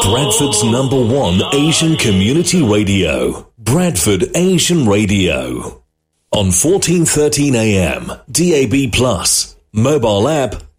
Bradford's #1 Asian community radio. Bradford Asian Radio. On 1413 AM, DAB+, mobile app